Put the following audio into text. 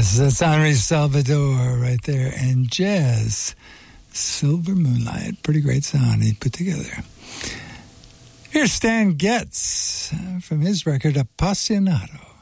Yes, that's Henri Salvador right there. And Jazz, Silver Moonlight. Pretty great sound he put together. Here's Stan Getz from his record, Appassionato.